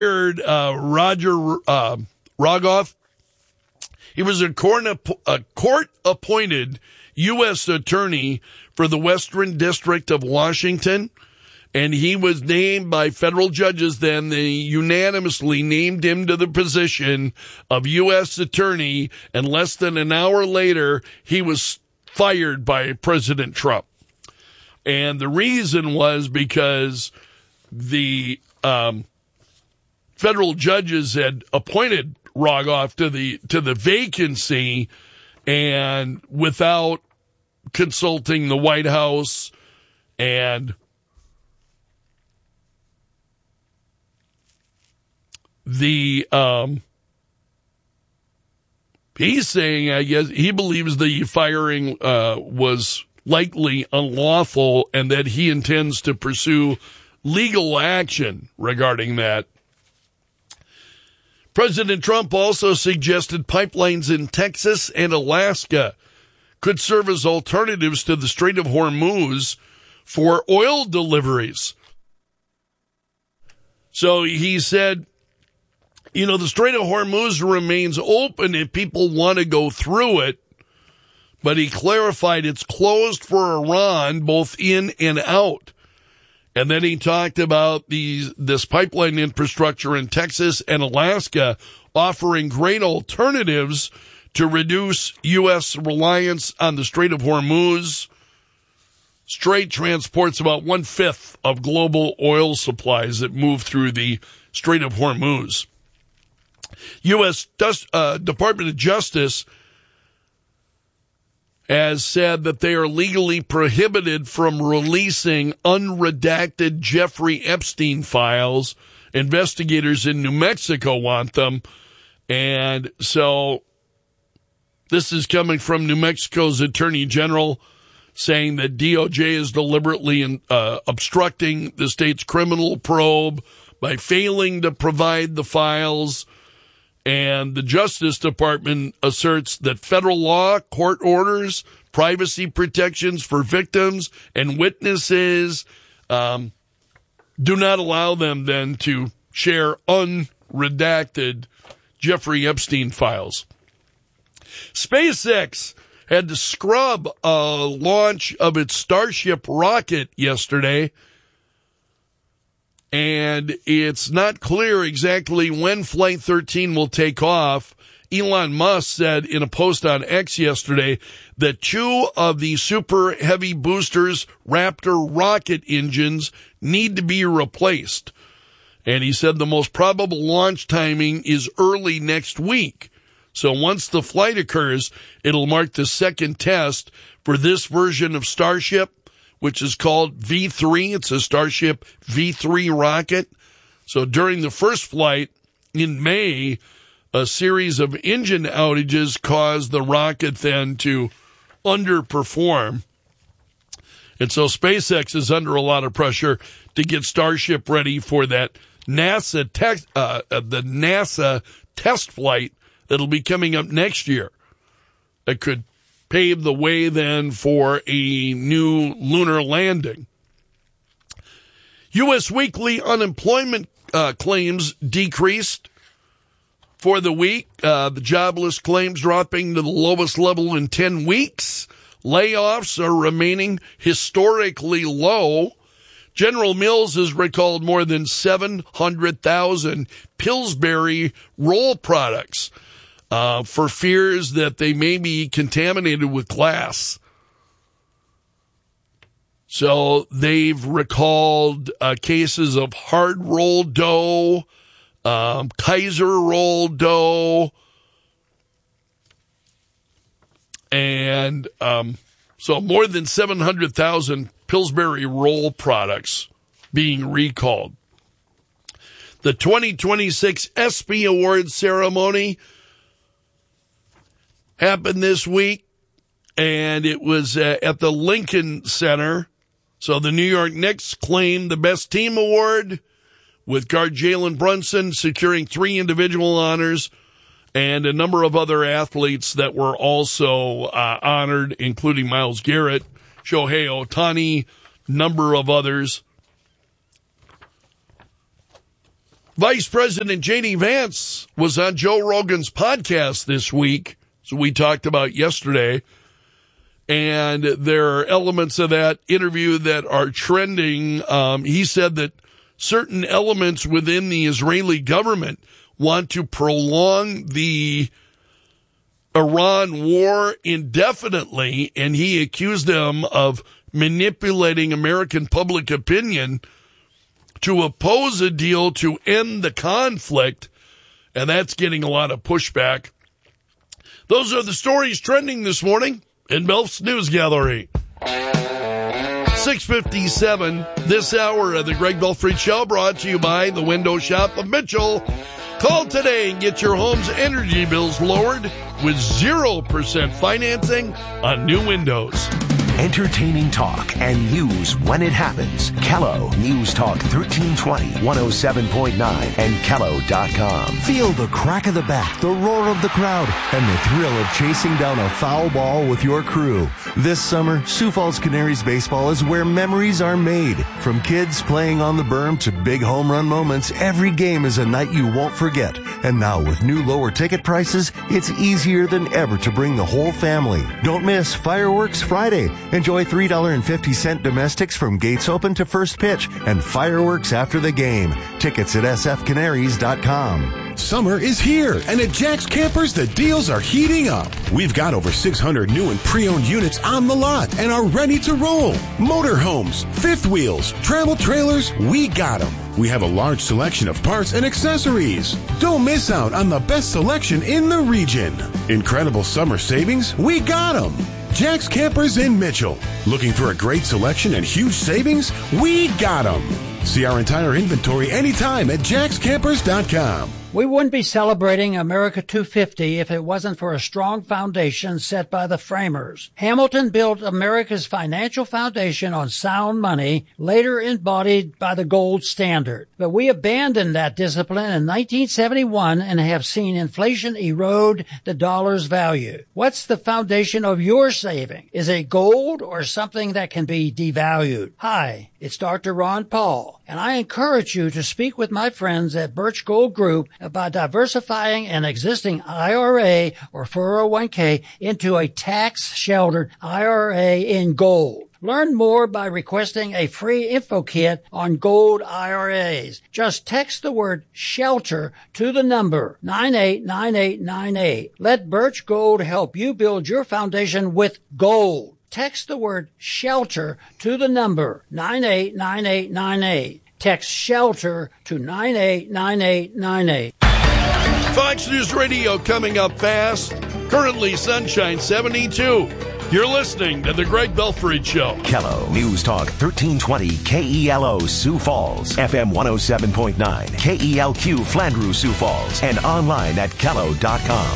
Roger Rogoff. He was a court-appointed U.S. attorney for the Western District of Washington, and he was named by federal judges then. They unanimously named him to the position of U.S. attorney, and less than an hour later, he was fired by President Trump. And the reason was because the federal judges had appointed Rogoff to the vacancy, and without consulting the White House, and he's saying, I guess, he believes the firing was likely unlawful and that he intends to pursue legal action regarding that. President Trump also suggested pipelines in Texas and Alaska could serve as alternatives to the Strait of Hormuz for oil deliveries. So he said, the Strait of Hormuz remains open if people want to go through it, but he clarified it's closed for Iran both in and out. And then he talked about this pipeline infrastructure in Texas and Alaska offering great alternatives to reduce U.S. reliance on the Strait of Hormuz. Strait transports about 1/5 of global oil supplies that move through the Strait of Hormuz. U.S. Department of Justice has said that they are legally prohibited from releasing unredacted Jeffrey Epstein files. Investigators in New Mexico want them. And so this is coming from New Mexico's Attorney General, saying that DOJ is deliberately obstructing the state's criminal probe by failing to provide the files. And the Justice Department asserts that federal law, court orders, privacy protections for victims and witnesses do not allow them then to share unredacted Jeffrey Epstein files. SpaceX had to scrub a launch of its Starship rocket yesterday, and it's not clear exactly when Flight 13 will take off. Elon Musk said in a post on X yesterday that 2 of the Super Heavy boosters Raptor rocket engines need to be replaced. And he said the most probable launch timing is early next week. So once the flight occurs, it'll mark the second test for this version of Starship, which is called V3. It's a Starship V3 rocket. So during the first flight in May, a series of engine outages caused the rocket then to underperform. And so SpaceX is under a lot of pressure to get Starship ready for that NASA test flight that'll be coming up next year. That could pave the way then for a new lunar landing. U.S. weekly unemployment claims decreased for the week. The jobless claims dropping to the lowest level in 10 weeks. Layoffs are remaining historically low. General Mills has recalled more than 700,000 Pillsbury roll products for fears that they may be contaminated with glass. So they've recalled cases of hard rolled dough, Kaiser rolled dough, and so more than 700,000 Pillsbury roll products being recalled. The 2026 ESPY Awards ceremony happened this week, and it was at the Lincoln Center. So the New York Knicks claimed the Best Team Award, with guard Jalen Brunson securing 3 individual honors, and a number of other athletes that were also honored, including Myles Garrett, Shohei Ohtani, number of others. Vice President J.D. Vance was on Joe Rogan's podcast this week, so we talked about yesterday, and there are elements of that interview that are trending. He said that certain elements within the Israeli government want to prolong the Iran war indefinitely, and he accused them of manipulating American public opinion to oppose a deal to end the conflict, and that's getting a lot of pushback. Those are the stories trending this morning in Belf's News Gallery. 6:57, this hour of the Greg Belfry Show, brought to you by the Window Shop of Mitchell. Call today and get your home's energy bills lowered with 0% financing on new windows. Entertaining talk and news when it happens. Kello News Talk 1320, 107.9 and Kello.com. Feel the crack of the bat, the roar of the crowd, and the thrill of chasing down a foul ball with your crew. This summer, Sioux Falls Canaries baseball is where memories are made. From kids playing on the berm to big home run moments, every game is a night you won't forget. And now with new lower ticket prices, it's easier than ever to bring the whole family. Don't miss Fireworks Friday. Enjoy $3.50 domestics from gates open to first pitch and fireworks after the game. Tickets at sfcanaries.com. Summer is here, and at Jack's Campers, the deals are heating up. We've got over 600 new and pre-owned units on the lot and are ready to roll. Motorhomes, fifth wheels, travel trailers, we got them. We have a large selection of parts and accessories. Don't miss out on the best selection in the region. Incredible summer savings, we got them. Jack's Campers in Mitchell. Looking for a great selection and huge savings? We got them. See our entire inventory anytime at jackscampers.com. We wouldn't be celebrating America 250 if it wasn't for a strong foundation set by the framers. Hamilton built America's financial foundation on sound money, later embodied by the gold standard. But we abandoned that discipline in 1971 and have seen inflation erode the dollar's value. What's the foundation of your saving? Is it gold or something that can be devalued? Hi, it's Dr. Ron Paul, and I encourage you to speak with my friends at Birch Gold Group about diversifying an existing IRA or 401k into a tax-sheltered IRA in gold. Learn more by requesting a free info kit on gold IRAs. Just text the word SHELTER to the number 989898. Let Birch Gold help you build your foundation with gold. Text the word SHELTER to the number 989898. Text SHELTER to 989898. Fox News Radio coming up fast. Currently sunshine 72. You're listening to The Greg Belfry Show. Kello News Talk 1320 KELO Sioux Falls, FM 107.9, KELQ Flandreau Sioux Falls, and online at Kello.com.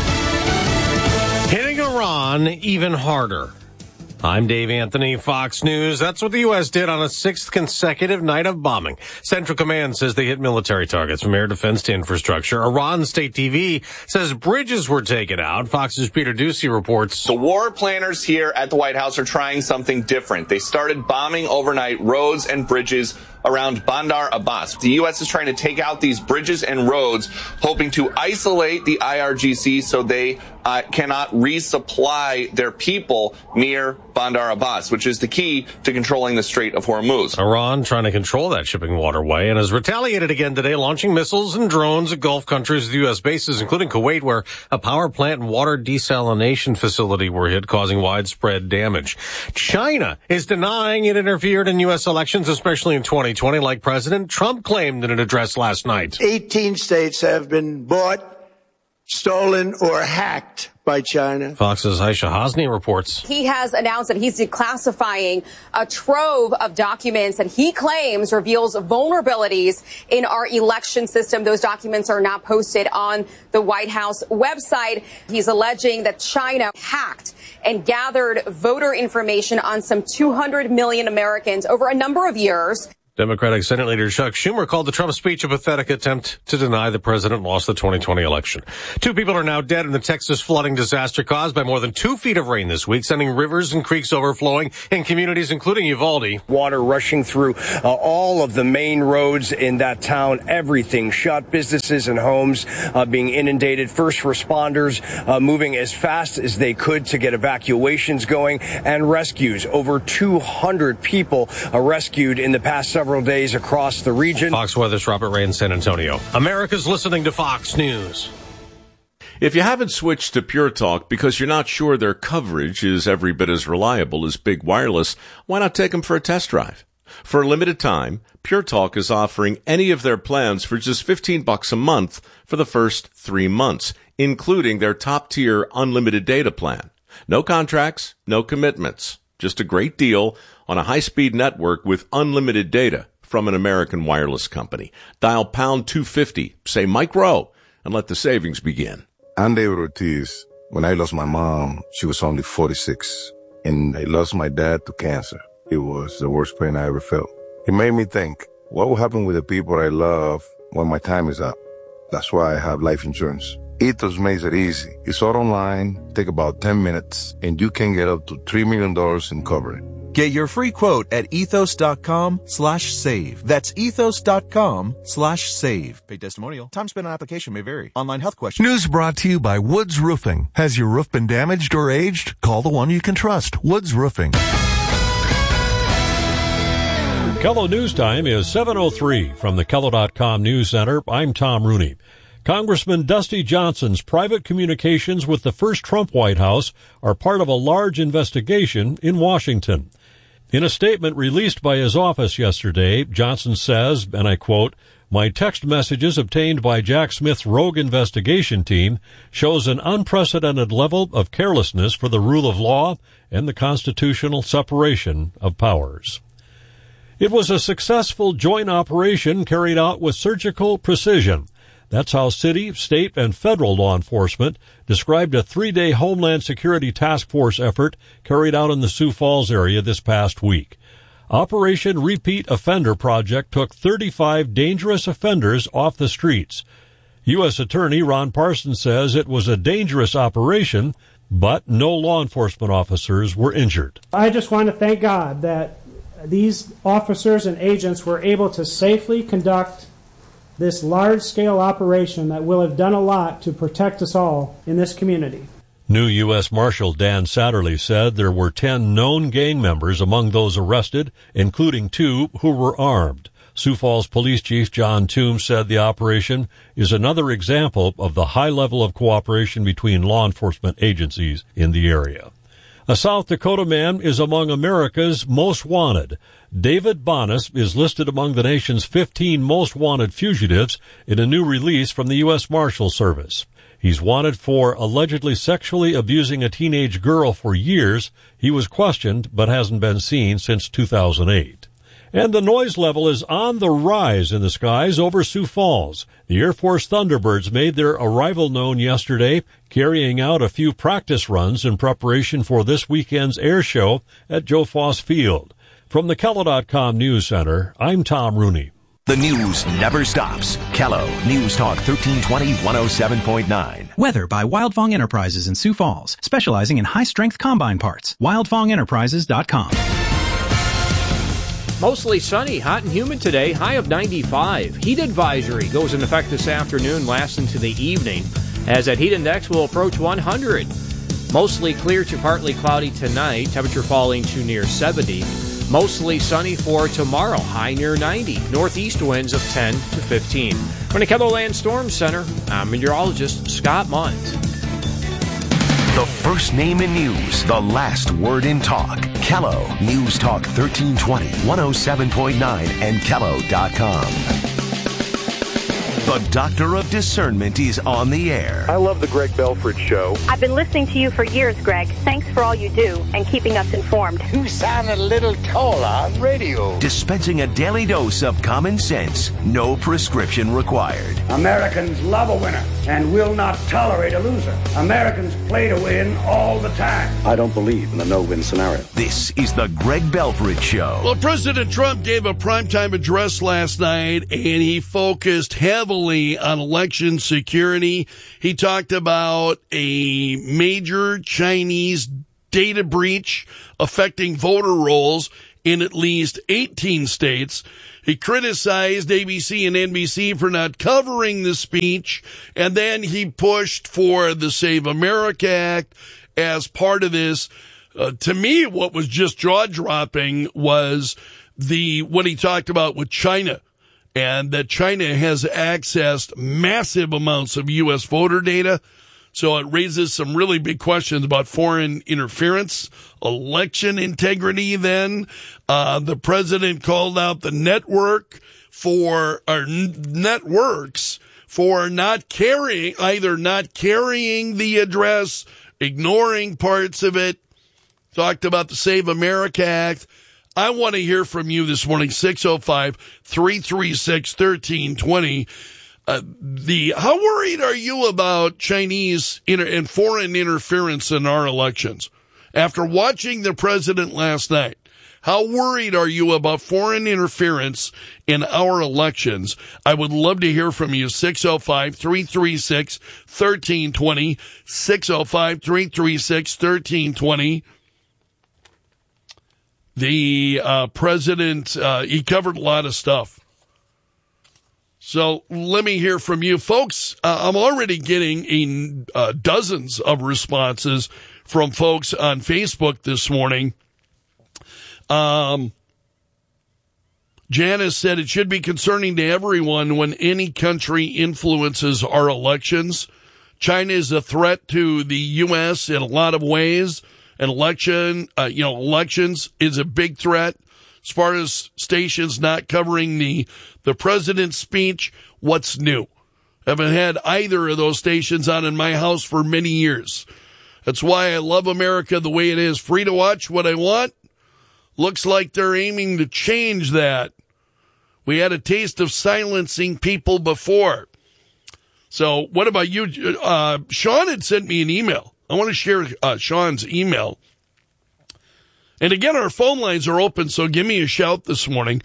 Hitting Iran even harder. I'm Dave Anthony, Fox News. That's what the U.S. did on a sixth consecutive night of bombing. Central Command says they hit military targets from air defense to infrastructure. Iran State TV says bridges were taken out. Fox's Peter Ducey reports. The war planners here at the White House are trying something different. They started bombing overnight roads and bridges around Bandar Abbas. The U.S. is trying to take out these bridges and roads, hoping to isolate the IRGC so they cannot resupply their people near Bandar Abbas, which is the key to controlling the Strait of Hormuz. Iran trying to control that shipping waterway and has retaliated again today, launching missiles and drones at Gulf countries with U.S. bases, including Kuwait, where a power plant and water desalination facility were hit, causing widespread damage. China is denying it interfered in U.S. elections, especially in 2020, like President Trump claimed in an address last night. 18 states have been bought, stolen, or hacked by China. Fox's Aisha Hosni reports. He has announced that he's declassifying a trove of documents that he claims reveals vulnerabilities in our election system. Those documents are now posted on the White House website. He's alleging that China hacked and gathered voter information on some 200 million Americans over a number of years. Democratic Senate Leader Chuck Schumer called the Trump speech a pathetic attempt to deny the president lost the 2020 election. 2 people are now dead in the Texas flooding disaster caused by more than 2 feet of rain this week, sending rivers and creeks overflowing in communities including Uvalde. Water rushing through all of the main roads in that town. Everything shut. Businesses and homes being inundated. First responders moving as fast as they could to get evacuations going and rescues. Over 200 people rescued in the past several days across the region. Fox Weather's Robert Ray in San Antonio. America's listening to Fox News. If you haven't switched to Pure Talk because you're not sure their coverage is every bit as reliable as Big Wireless, why not take them for a test drive? For a limited time, Pure Talk is offering any of their plans for just $15 a month for the first 3 months, including their top-tier unlimited data plan. No contracts, no commitments. Just a great deal on a high-speed network with unlimited data from an American wireless company. Dial pound 250, say Mike Rowe, and let the savings begin. I'm David Ortiz. When I lost my mom, she was only 46, and I lost my dad to cancer. It was the worst pain I ever felt. It made me think, what will happen with the people I love when my time is up? That's why I have life insurance. Ethos makes it easy. It's all online, take about 10 minutes, and you can get up to $3 million in coverage. Get your free quote at ethos.com/save. That's ethos.com/save. Paid testimonial. Time spent on application may vary. Online health questions. News brought to you by Woods Roofing. Has your roof been damaged or aged? Call the one you can trust. Woods Roofing. KELO News Time is 7:03 from the KELO.com News Center. I'm Tom Rooney. Congressman Dusty Johnson's private communications with the first Trump White House are part of a large investigation in Washington. In a statement released by his office yesterday, Johnson says, and I quote, "My text messages obtained by Jack Smith's rogue investigation team shows an unprecedented level of carelessness for the rule of law and the constitutional separation of powers." It was a successful joint operation carried out with surgical precision. That's how city, state, and federal law enforcement described a 3-day Homeland Security Task Force effort carried out in the Sioux Falls area this past week. Operation Repeat Offender Project took 35 dangerous offenders off the streets. U.S. Attorney Ron Parsons says it was a dangerous operation, but no law enforcement officers were injured. I just want to thank God that these officers and agents were able to safely conduct this large-scale operation that will have done a lot to protect us all in this community. New U.S. Marshal Dan Satterley said there were 10 known gang members among those arrested, including 2 who were armed. Sioux Falls Police Chief John Toombs said the operation is another example of the high level of cooperation between law enforcement agencies in the area. A South Dakota man is among America's most wanted. David Bonas is listed among the nation's 15 most wanted fugitives in a new release from the U.S. Marshals Service. He's wanted for allegedly sexually abusing a teenage girl for years. He was questioned but hasn't been seen since 2008. And the noise level is on the rise in the skies over Sioux Falls. The Air Force Thunderbirds made their arrival known yesterday, carrying out a few practice runs in preparation for this weekend's air show at Joe Foss Field. From the KELO.com News Center, I'm Tom Rooney. The news never stops. KELO News Talk 1320 107.9. Weather by Wildfong Enterprises in Sioux Falls, specializing in high-strength combine parts. WildfongEnterprises.com. Mostly sunny, hot and humid today, high of 95. Heat advisory goes into effect this afternoon, lasts into the evening, as that heat index will approach 100. Mostly clear to partly cloudy tonight, temperature falling to near 70. Mostly sunny for tomorrow, high near 90. Northeast winds of 10 to 15. From the KELOLAND Storm Center, I'm meteorologist Scott Munt. The first name in news, the last word in talk. KELO News Talk 1320, 107.9, and KELO.com. The Doctor of Discernment is on the air. I love the Greg Belford Show. I've been listening to you for years, Greg. Thanks for all you do and keeping us informed. You sound a little taller on radio. Dispensing a daily dose of common sense. No prescription required. Americans love a winner and will not tolerate a loser. Americans play to win all the time. I don't believe in the no-win scenario. This is the Greg Belford Show. Well, President Trump gave a primetime address last night, and he focused heavily on election security. He talked about a major Chinese data breach affecting voter rolls in at least 18 states. He criticized ABC and NBC for not covering the speech, and then he pushed for the Save America Act as part of this. To me, what was just jaw-dropping was what he talked about with China, and that China has accessed massive amounts of U.S. voter data. So it raises some really big questions about foreign interference, election integrity then. The president called out the networks for not carrying the address, ignoring parts of it. Talked about the Save America Act. I want to hear from you this morning, 605-336-1320. How worried are you about Chinese and foreign interference in our elections? After watching the president last night, how worried are you about foreign interference in our elections? I would love to hear from you, 605-336-1320, 605-336-1320. The president, he covered a lot of stuff. So let me hear from you. Folks, I'm already getting dozens of responses from folks on Facebook this morning. Janice said it should be concerning to everyone when any country influences our elections. China is a threat to the U.S. in a lot of ways. An election, elections is a big threat. As far as stations not covering the president's speech, what's new? Haven't had either of those stations on in my house for many years. That's why I love America the way it is. Free to watch what I want. Looks like they're aiming to change that. We had a taste of silencing people before. So what about you? Sean had sent me an email. I want to share Sean's email. And again, our phone lines are open, so give me a shout this morning,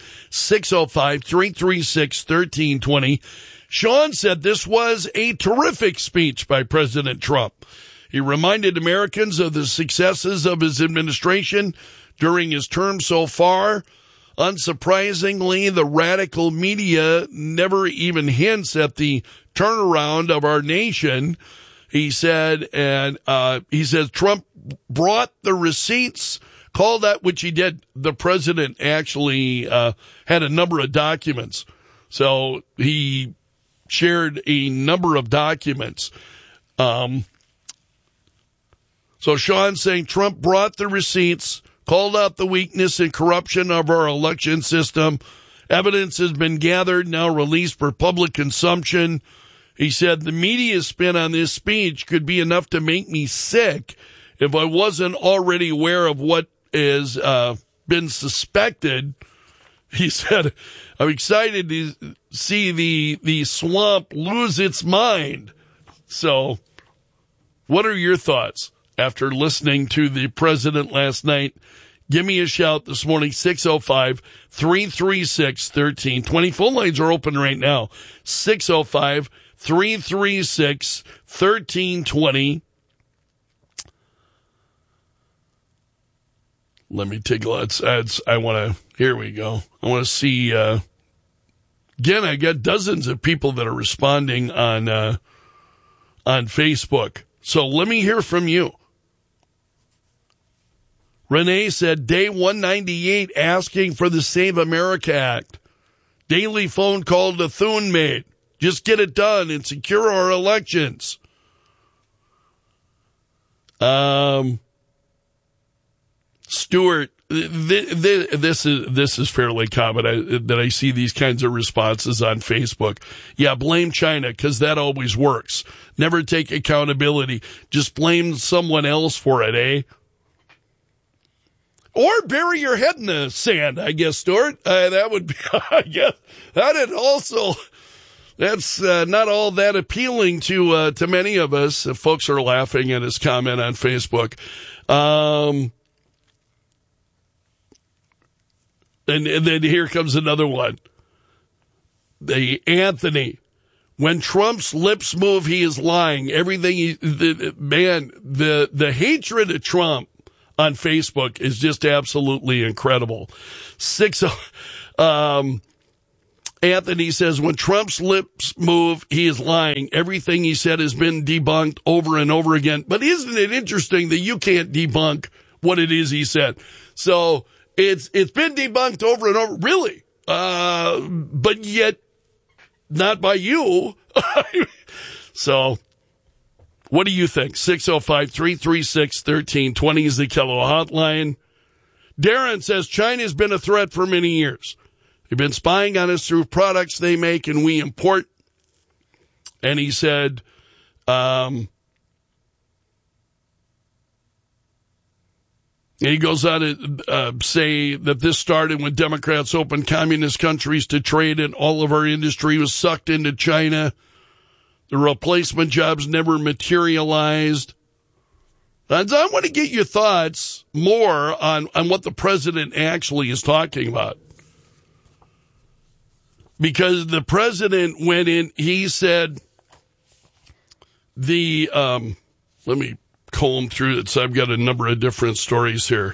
605-336-1320. Sean said this was a terrific speech by President Trump. He reminded Americans of the successes of his administration during his term so far. Unsurprisingly, the radical media never even hints at the turnaround of our nation. He said, he says Trump brought the receipts, called that, which he did. The president actually had a number of documents. So he shared a number of documents. So Sean's saying Trump brought the receipts, called out the weakness and corruption of our election system. Evidence has been gathered, now released for public consumption. He said the media's spin on this speech could be enough to make me sick if I wasn't already aware of what has been suspected. He said, I'm excited to see the swamp lose its mind. So what are your thoughts after listening to the president last night? Give me a shout this morning, 605-336-1320. Phone lines are open right now, 605-336-1320. Let me take a look. Here we go. I want to see, again, I got dozens of people that are responding on Facebook. So let me hear from you. Renee said, day 198 asking for the Save America Act. Daily phone call to Thune made. Just get it done and secure our elections. Stuart This is fairly common that I see these kinds of responses on Facebook. Yeah, blame China because that always works. Never take accountability. Just blame someone else for it, eh? Or bury your head in the sand, I guess, Stuart. That would be, I guess, that's not all that appealing to many of us. Folks are laughing at his comment on Facebook. And then here comes another one. Anthony, when Trump's lips move, he is lying. Everything the hatred of Trump on Facebook is just absolutely incredible. Anthony says, when Trump's lips move, he is lying. Everything he said has been debunked over and over again. But isn't it interesting that you can't debunk what it is he said? So it's been debunked over and over, really. But yet not by you. So what do you think? 605-336-1320 is the Kello hotline. Darren says China's been a threat for many years. They've been spying on us through products they make and we import. And he said, he goes on to say that this started when Democrats opened communist countries to trade and all of our industry was sucked into China. The replacement jobs never materialized. And I want to get your thoughts more on what the president actually is talking about. Because the president went in, he said let me comb through it, so I've got a number of different stories here.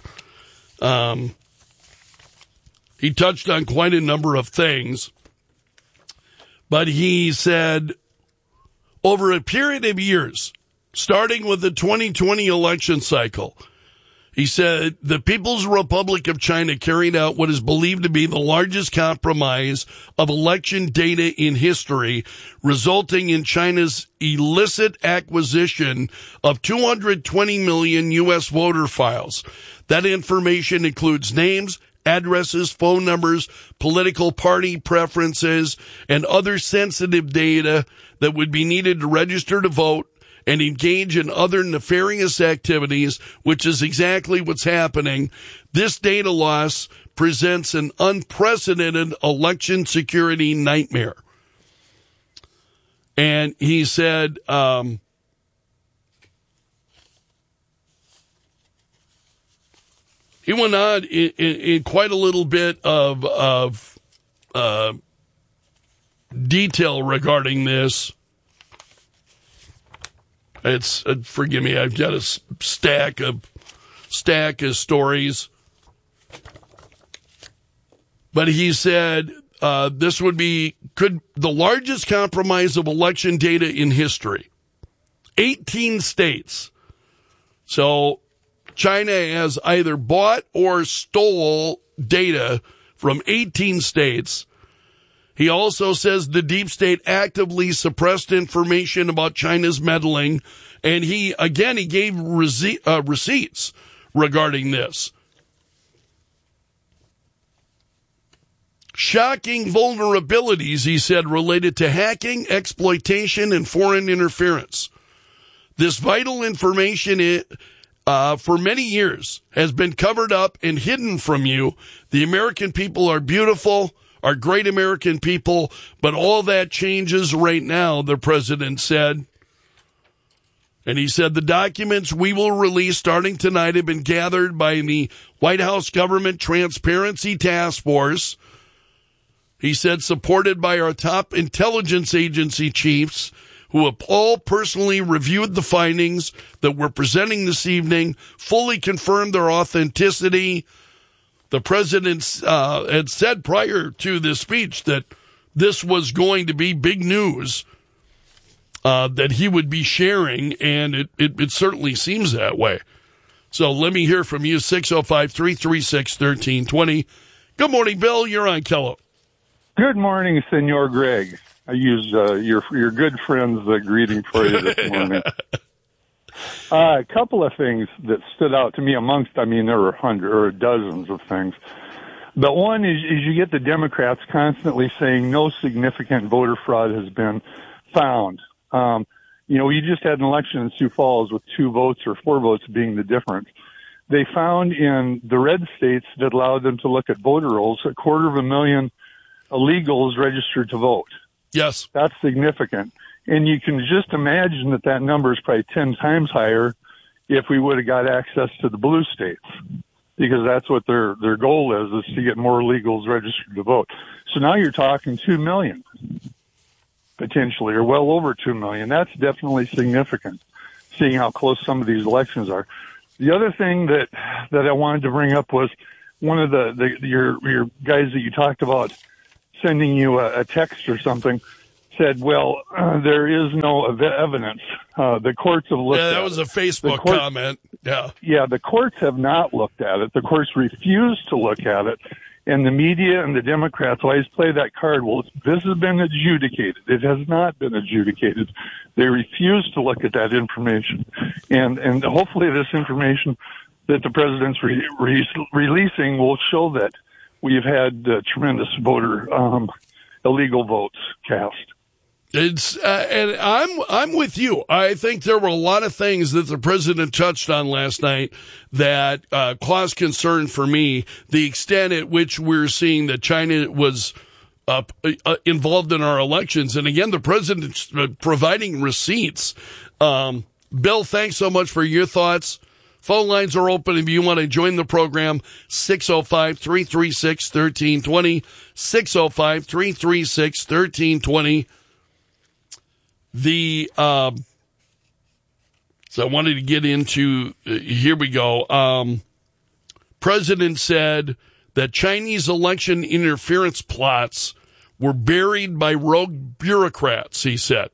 He touched on quite a number of things, but he said over a period of years, starting with the 2020 election cycle, he said the People's Republic of China carried out what is believed to be the largest compromise of election data in history, resulting in China's illicit acquisition of 220 million U.S. voter files. That information includes names, addresses, phone numbers, political party preferences, and other sensitive data that would be needed to register to vote and engage in other nefarious activities, which is exactly what's happening. This data loss presents an unprecedented election security nightmare. And he said, he went on in quite a little bit of detail regarding this. It's forgive me, I've got a stack of stories. But he said this would be the largest compromise of election data in history. 18 states. So China has either bought or stole data from 18 states. He also says the deep state actively suppressed information about China's meddling, and he gave receipts regarding this. Shocking vulnerabilities, he said, related to hacking, exploitation, and foreign interference. This vital information for many years has been covered up and hidden from you. The American people are beautiful, are great American people, but all that changes right now, the president said. And he said the documents we will release starting tonight have been gathered by the White House Government Transparency Task Force. He said supported by our top intelligence agency chiefs who have all personally reviewed the findings that we're presenting this evening, fully confirmed their authenticity. The president had said prior to this speech that this was going to be big news that he would be sharing, and it certainly seems that way. So let me hear from you, 605-336-1320. Good morning, Bill. You're on Kello. Good morning, Senor Greg. I use your good friend's greeting for you this morning. A couple of things that stood out to me there were hundreds or dozens of things. But one is you get the Democrats constantly saying no significant voter fraud has been found. You just had an election in Sioux Falls with 2 votes or 4 votes being the difference. They found in the red states that allowed them to look at voter rolls, 250,000 illegals registered to vote. Yes. That's significant. And you can just imagine that number is probably 10 times higher if we would have got access to the blue states, because that's what their goal is to get more illegals registered to vote. So now you're talking 2 million, potentially, or well over 2 million. That's definitely significant, seeing how close some of these elections are. The other thing that I wanted to bring up was one of your guys that you talked about sending you a text or something said, well, there is no evidence. The courts have looked at it. Yeah, that was a Facebook comment. Yeah. Yeah, the courts have not looked at it. The courts refuse to look at it. And the media and the Democrats always play that card. Well, this has been adjudicated. It has not been adjudicated. They refuse to look at that information. And hopefully this information that the president's releasing will show that we've had tremendous voter illegal votes cast. It's and I'm with you. I think there were a lot of things that the president touched on last night that caused concern for me. The extent at which we're seeing that China was involved in our elections, and again, the president's providing receipts. Bill, thanks so much for your thoughts. Phone lines are open if you want to join the program. 605-336-1320. 605-336-1320. So I wanted to get into, here we go. President said that Chinese election interference plots were buried by rogue bureaucrats, he said.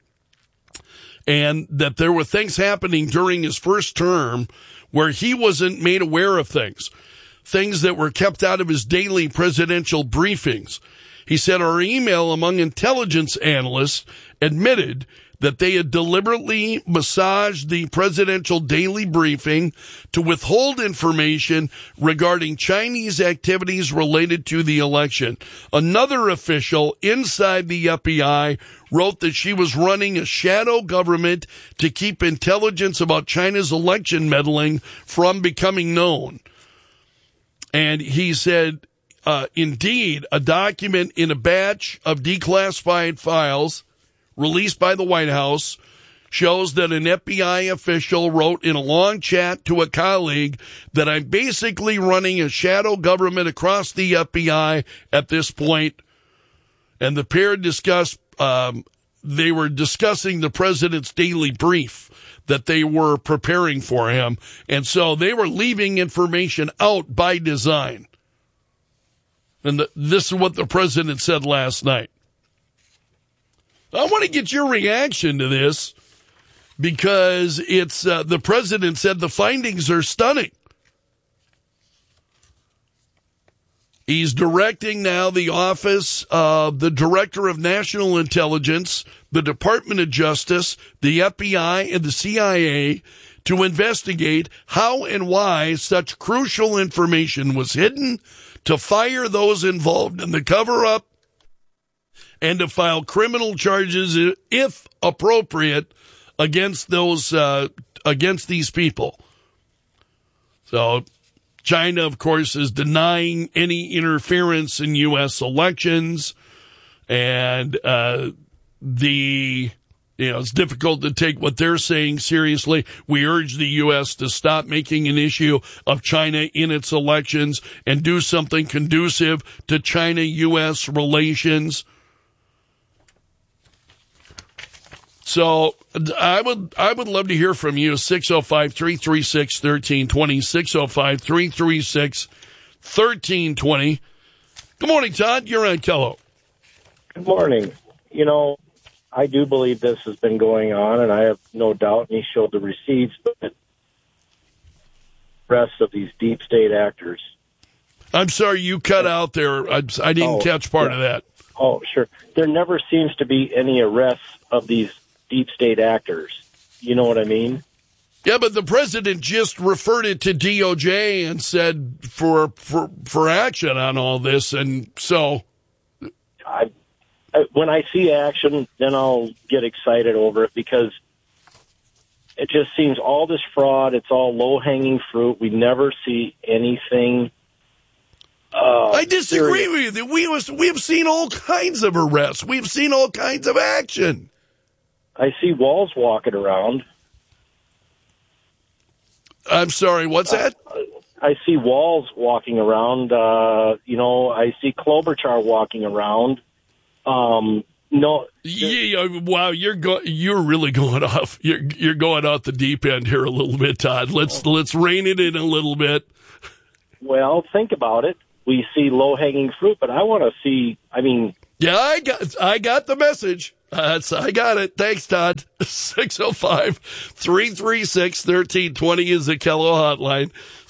And that there were things happening during his first term where he wasn't made aware of things that were kept out of his daily presidential briefings. He said our email among intelligence analysts admitted that they had deliberately massaged the presidential daily briefing to withhold information regarding Chinese activities related to the election. Another official inside the FBI wrote that she was running a shadow government to keep intelligence about China's election meddling from becoming known. And he said, indeed, a document in a batch of declassified files released by the White House shows that an FBI official wrote in a long chat to a colleague that I'm basically running a shadow government across the FBI at this point. And the pair discussed, they were discussing the president's daily brief that they were preparing for him. And so they were leaving information out by design. And this is what the president said last night. I want to get your reaction to this because it's the president said the findings are stunning. He's directing now the Office of the Director of National Intelligence, the Department of Justice, the FBI, and the CIA to investigate how and why such crucial information was hidden, to fire those involved in the cover-up, and to file criminal charges, if appropriate, against these people. So China, of course, is denying any interference in U.S. elections, and it's difficult to take what they're saying seriously. We urge the U.S. to stop making an issue of China in its elections and do something conducive to China-U.S. relations. So I would love to hear from you. 605-336-1320, 605-336-1320. Good morning, Todd. You're on Kello. Good morning. I do believe this has been going on, and I have no doubt, and he showed the receipts, but the rest of these deep state actors. I'm sorry, you cut out there. I didn't catch part of that. Oh, sure. There never seems to be any arrests of these deep state actors. You know what I mean? Yeah, but the president just referred it to DOJ and said for action on all this, and so... When I see action, then I'll get excited over it, because it just seems all this fraud, it's all low-hanging fruit. We never see anything... I disagree with you. We have seen all kinds of arrests. We've seen all kinds of action. I see Walls walking around. I'm sorry, what's that? I see Walls walking around. I see Klobuchar walking around. No. Yeah, wow, you're really going off. You're going off the deep end here a little bit, Todd. Let's rein it in a little bit. Well, think about it. We see low-hanging fruit, but I want to see, Yeah, I got the message. I got it. Thanks, Todd. 605-336-1320 is the Kello hotline.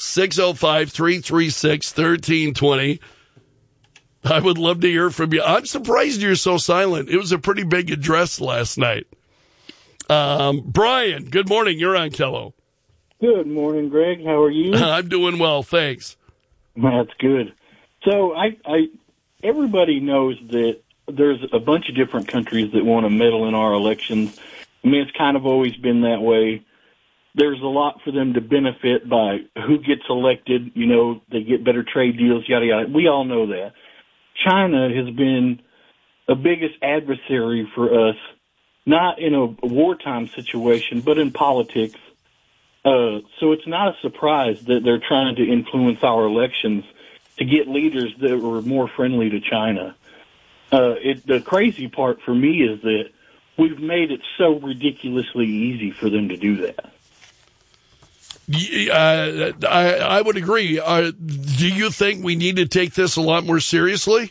605-336-1320. I would love to hear from you. I'm surprised you're so silent. It was a pretty big address last night. Brian, good morning. You're on Kello. Good morning, Greg. How are you? I'm doing well, thanks. That's good. So everybody knows that there's a bunch of different countries that want to meddle in our elections. It's kind of always been that way. There's a lot for them to benefit by who gets elected. They get better trade deals, yada, yada. We all know that. China has been a biggest adversary for us, not in a wartime situation, but in politics. So it's not a surprise that they're trying to influence our elections to get leaders that were more friendly to China. The crazy part for me is that we've made it so ridiculously easy for them to do that. I would agree. Do you think we need to take this a lot more seriously?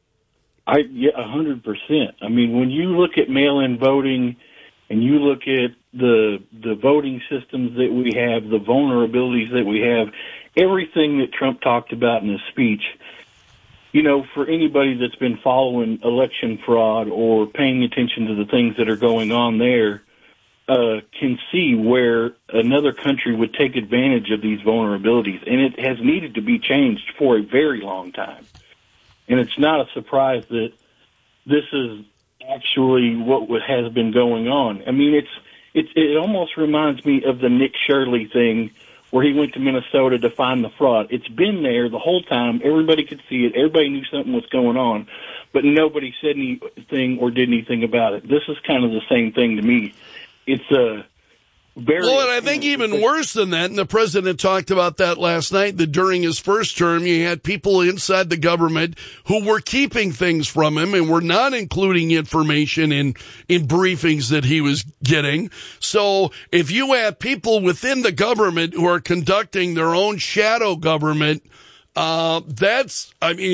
100%. When you look at mail-in voting and you look at the voting systems that we have, the vulnerabilities that we have, everything that Trump talked about in his speech, for anybody that's been following election fraud or paying attention to the things that are going on there, can see where another country would take advantage of these vulnerabilities. And it has needed to be changed for a very long time. And it's not a surprise that this is actually what has been going on. It almost reminds me of the Nick Shirley thing where he went to Minnesota to find the fraud. It's been there the whole time. Everybody could see it. Everybody knew something was going on, but nobody said anything or did anything about it. This is kind of the same thing to me. It's very... Well, and I think even worse than that, and the president talked about that last night, that during his first term, you had people inside the government who were keeping things from him and were not including information in briefings that he was getting. So if you have people within the government who are conducting their own shadow government, those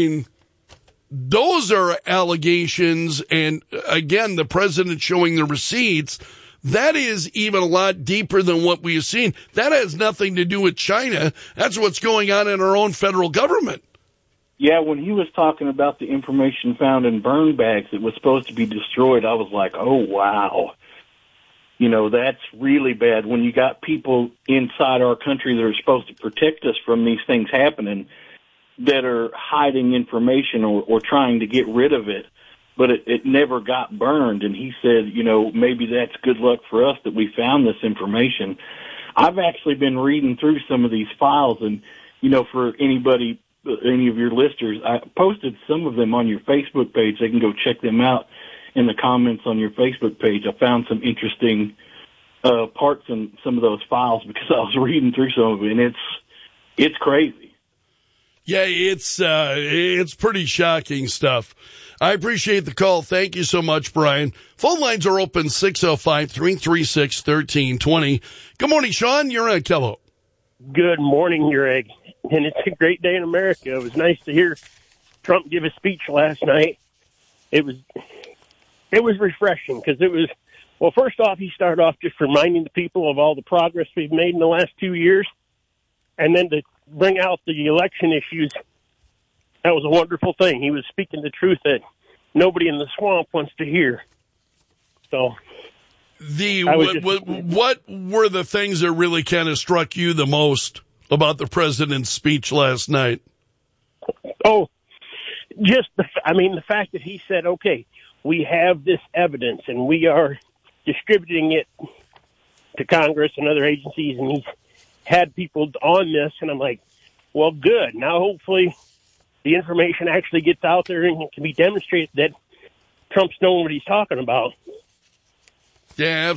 are allegations. And again, the president showing the receipts. That is even a lot deeper than what we have seen. That has nothing to do with China. That's what's going on in our own federal government. Yeah, when he was talking about the information found in burn bags that was supposed to be destroyed, I was like, oh, wow. That's really bad when you got people inside our country that are supposed to protect us from these things happening that are hiding information or trying to get rid of it. But it never got burned. And he said, maybe that's good luck for us that we found this information. I've actually been reading through some of these files, and, for any of your listeners, I posted some of them on your Facebook page. They can go check them out in the comments on your Facebook page. I found some interesting parts in some of those files because I was reading through some of it, and it's crazy. Yeah, it's pretty shocking stuff. I appreciate the call. Thank you so much, Brian. Phone lines are open, 605-336-1320. Good morning, Sean. You're on Kello. Good morning, Greg. And it's a great day in America. It was nice to hear Trump give a speech last night. It was refreshing because first off, he started off just reminding the people of all the progress we've made in the last 2 years. And then to bring out the election issues, that was a wonderful thing. He was speaking the truth that nobody in the swamp wants to hear. So What were the things that really kind of struck you the most about the president's speech last night? Oh, just the fact that he said, okay, we have this evidence and we are distributing it to Congress and other agencies, and he's had people on this, and I'm like, well, good. Now hopefully the information actually gets out there and it can be demonstrated that Trump's knowing what he's talking about. Yeah,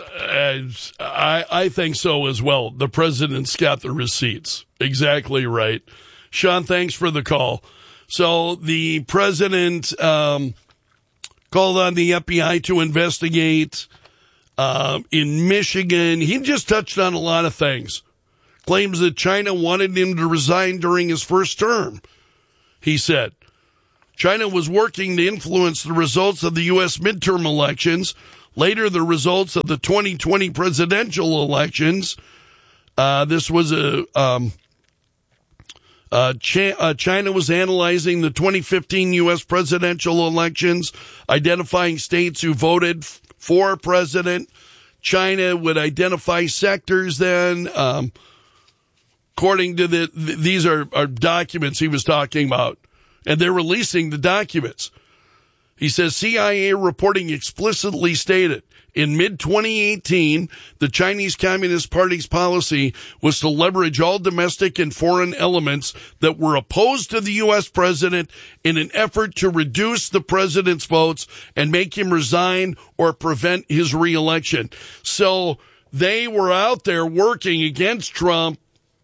I think so as well. The president's got the receipts. Exactly right. Sean, thanks for the call. So the president called on the FBI to investigate in Michigan. He just touched on a lot of things. Claims that China wanted him to resign during his first term. He said China was working to influence the results of the U.S. midterm elections. Later, the results of the 2020 presidential elections. This was China was analyzing the 2015 U.S. presidential elections, identifying states who voted for president. China would identify sectors then. According to these are documents he was talking about, and they're releasing the documents. He says CIA reporting explicitly stated in mid-2018, the Chinese Communist Party's policy was to leverage all domestic and foreign elements that were opposed to the U.S. president in an effort to reduce the president's votes and make him resign or prevent his reelection. So they were out there working against Trump,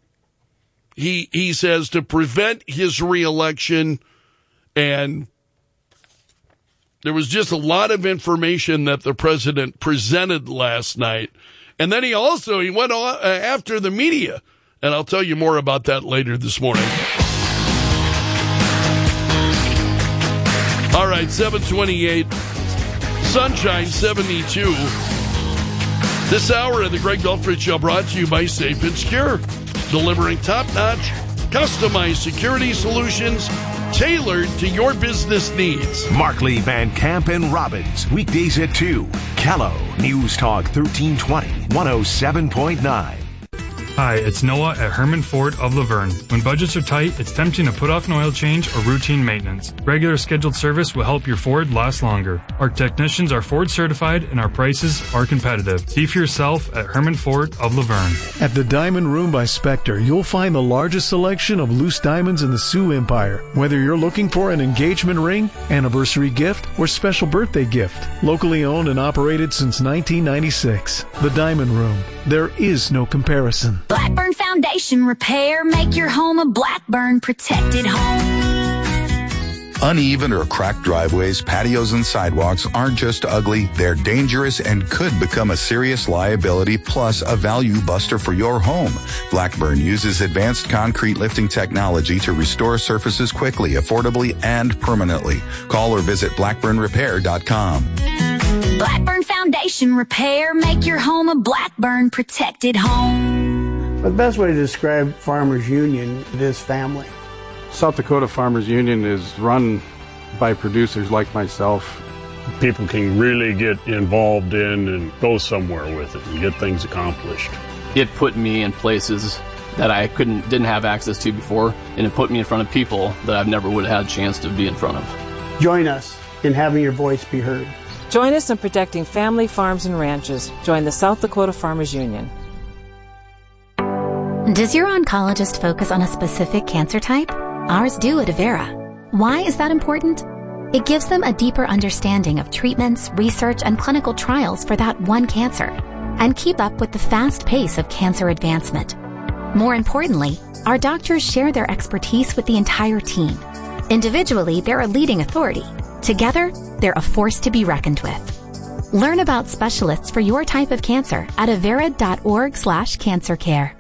he says, to prevent his reelection, and there was just a lot of information that the president presented last night. And then he went on after the media. And I'll tell you more about that later this morning. All right, 728. Sunshine 72. This hour of the Greg Belfrage Show brought to you by Safe and Secure. Delivering top-notch, customized security solutions tailored to your business needs. Markley, Van Camp, and Robbins. Weekdays at 2. Callow News Talk 1320, 107.9. Hi, it's Noah at Herman Ford of Laverne. When budgets are tight, it's tempting to put off an oil change or routine maintenance. Regular scheduled service will help your Ford last longer. Our technicians are Ford certified and our prices are competitive. See for yourself at Herman Ford of Laverne. At the Diamond Room by Spectre, you'll find the largest selection of loose diamonds in the Sioux Empire. Whether you're looking for an engagement ring, anniversary gift, or special birthday gift. Locally owned and operated since 1996. The Diamond Room. There is no comparison. Blackburn Foundation Repair. Make your home a Blackburn protected home. Uneven or cracked driveways, patios, and sidewalks aren't just ugly, they're dangerous and could become a serious liability plus a value buster for your home. Blackburn uses advanced concrete lifting technology to restore surfaces quickly, affordably, and permanently. Call or visit blackburnrepair.com. Blackburn Foundation Repair. Make your home a Blackburn protected home. The best way to describe Farmers Union is family. South Dakota Farmers Union is run by producers like myself. People can really get involved in and go somewhere with it and get things accomplished. It put me in places that I didn't have access to before, and it put me in front of people that I've never would have had a chance to be in front of. Join us in having your voice be heard. Join us in protecting family farms and ranches. Join the South Dakota Farmers Union. Does your oncologist focus on a specific cancer type? Ours do at Avera. Why is that important? It gives them a deeper understanding of treatments, research, and clinical trials for that one cancer, and keep up with the fast pace of cancer advancement. More importantly, our doctors share their expertise with the entire team. Individually, they're a leading authority. Together, they're a force to be reckoned with. Learn about specialists for your type of cancer at avera.org/cancercare.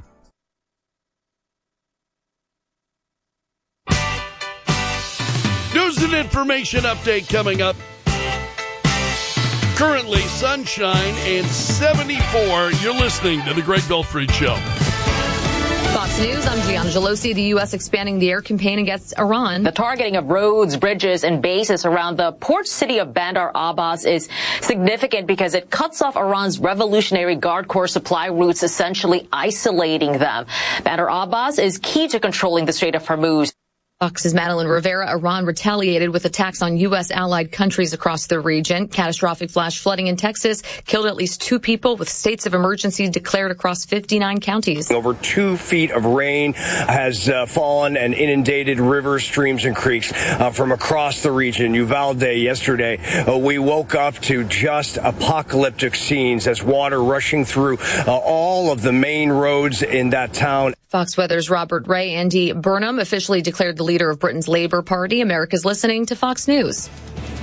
News and information update coming up. Currently sunshine and 74. You're listening to the Greg Belfrage Show. Thought Fox News, I'm Gianna Gelosi. The U.S. expanding the air campaign against Iran. The targeting of roads, bridges, and bases around the port city of Bandar Abbas is significant because it cuts off Iran's Revolutionary Guard Corps supply routes, essentially isolating them. Bandar Abbas is key to controlling the Strait of Hormuz. Fox's Madeline Rivera. Iran retaliated with attacks on U.S. allied countries across the region. Catastrophic flash flooding in Texas killed at least 2 people, with states of emergency declared across 59 counties. Over 2 feet of rain has fallen and inundated rivers, streams, and creeks from across the region. Uvalde yesterday, we woke up to just apocalyptic scenes as water rushing through all of the main roads in that town. Fox Weather's Robert Ray. Andy Burnham officially declared the leader of Britain's Labour Party. America's listening to Fox News.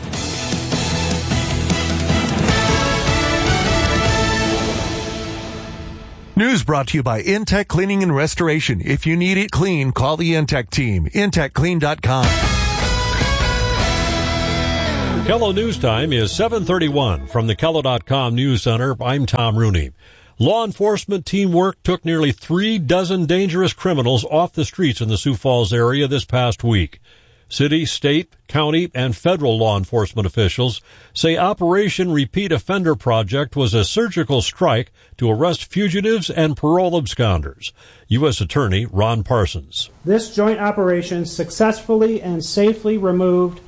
News brought to you by Intech Cleaning and Restoration. If you need it clean, call the Intech team. IntechClean.com. Kello News Time is 7:31 from the Kello.com News Center. I'm Tom Rooney. Law enforcement teamwork took nearly 3 dozen dangerous criminals off the streets in the Sioux Falls area this past week. City, state, county, and federal law enforcement officials say Operation Repeat Offender Project was a surgical strike to arrest fugitives and parole absconders. U.S. Attorney Ron Parsons. This joint operation successfully and safely removed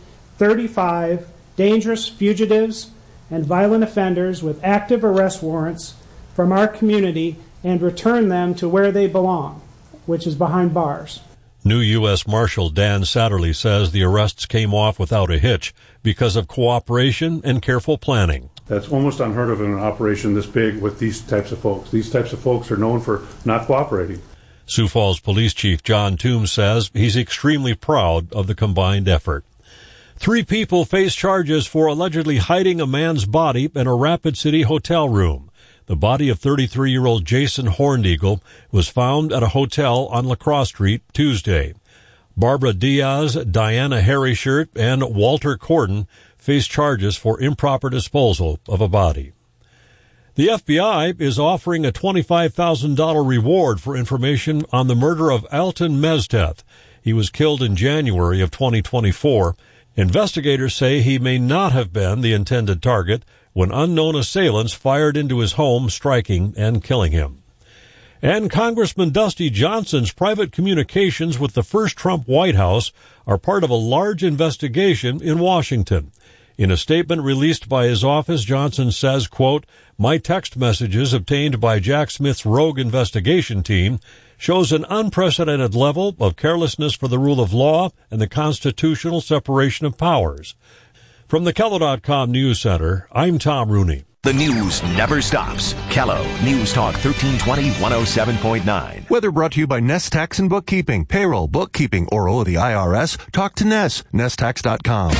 35 dangerous fugitives and violent offenders with active arrest warrants from our community and return them to where they belong, which is behind bars. New U.S. Marshal Dan Satterley says the arrests came off without a hitch because of cooperation and careful planning. That's almost unheard of in an operation this big with these types of folks. These types of folks are known for not cooperating. Sioux Falls Police Chief John Toombs says he's extremely proud of the combined effort. 3 people face charges for allegedly hiding a man's body in a Rapid City hotel room. The body of 33-year-old Jason Horneagle was found at a hotel on La Crosse Street Tuesday. Barbara Diaz, Diana Harryshirt, and Walter Corden face charges for improper disposal of a body. The FBI is offering a $25,000 reward for information on the murder of Alton Mesteth. He was killed in January of 2024. Investigators say he may not have been the intended target when unknown assailants fired into his home, striking and killing him. And Congressman Dusty Johnson's private communications with the first Trump White House are part of a large investigation in Washington. In a statement released by his office, Johnson says, quote, "My text messages obtained by Jack Smith's rogue investigation team shows an unprecedented level of carelessness for the rule of law and the constitutional separation of powers." From the Kello.com News Center, I'm Tom Rooney. The news never stops. Kello News Talk 1320 107.9. Weather brought to you by Nest Tax and Bookkeeping. Payroll, bookkeeping, or owe the IRS? Talk to Nest. NestTax.com.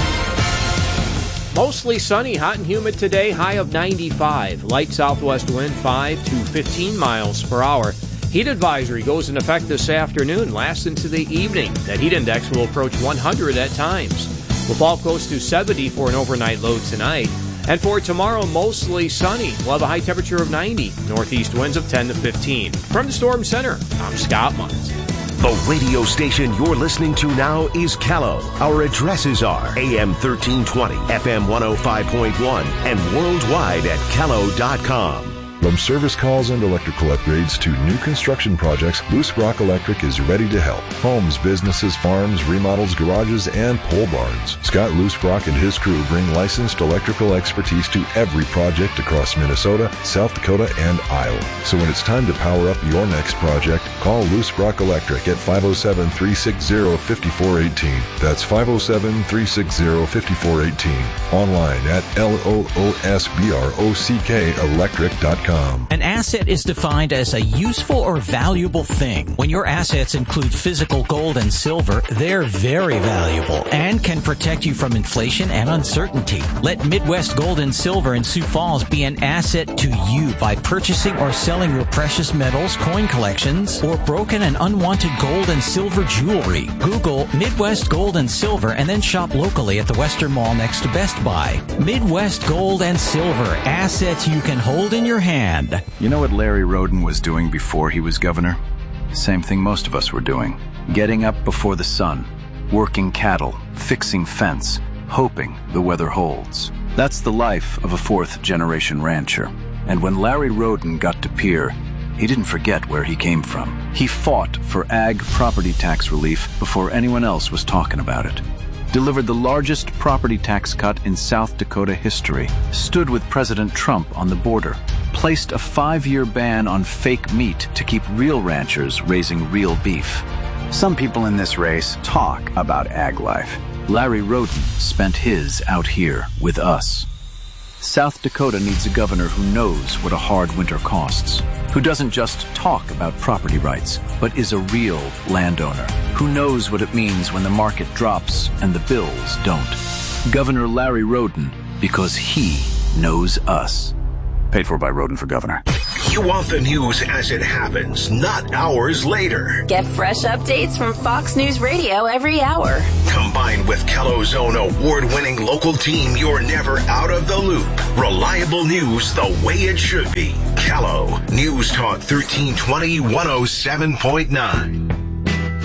Mostly sunny, hot and humid today, high of 95. Light southwest wind 5 to 15 miles per hour. Heat advisory goes into effect this afternoon, lasts into the evening. That heat index will approach 100 at times. We'll fall close to 70 for an overnight low tonight. And for tomorrow, mostly sunny. We'll have a high temperature of 90. Northeast winds of 10 to 15. From the Storm Center, I'm Scott Munz. The radio station you're listening to now is Kello. Our addresses are AM 1320, FM 105.1, and worldwide at Kello.com. From service calls and electrical upgrades to new construction projects, Loose Rock Electric is ready to help. Homes, businesses, farms, remodels, garages, and pole barns. Scott Loose Rock and his crew bring licensed electrical expertise to every project across Minnesota, South Dakota, and Iowa. So when it's time to power up your next project, call Loose Rock Electric at 507-360-5418. That's 507-360-5418. Online at LOOSBROCK Electric.com. An asset is defined as a useful or valuable thing. When your assets include physical gold and silver, they're very valuable and can protect you from inflation and uncertainty. Let Midwest Gold and Silver in Sioux Falls be an asset to you by purchasing or selling your precious metals, coin collections, or broken and unwanted gold and silver jewelry. Google Midwest Gold and Silver and then shop locally at the Western Mall next to Best Buy. Midwest Gold and Silver, assets you can hold in your hand. You know what Larry Roden was doing before he was governor? Same thing most of us were doing. Getting up before the sun, working cattle, fixing fence, hoping the weather holds. That's the life of a fourth-generation rancher. And when Larry Roden got to Pierre, he didn't forget where he came from. He fought for ag property tax relief before anyone else was talking about it. Delivered the largest property tax cut in South Dakota history. Stood with President Trump on the border. Placed a 5-year ban on fake meat to keep real ranchers raising real beef. Some people in this race talk about ag life. Larry Roden spent his out here with us. South Dakota needs a governor who knows what a hard winter costs, who doesn't just talk about property rights, but is a real landowner, who knows what it means when the market drops and the bills don't. Governor Larry Roden, because he knows us. Paid for by Roden for governor. You want the news as it happens, not hours later. Get fresh updates from Fox News Radio every hour. Combined with Kello's own award-winning local team, you're never out of the loop. Reliable news the way it should be. Kello, News Talk 1320 107.9.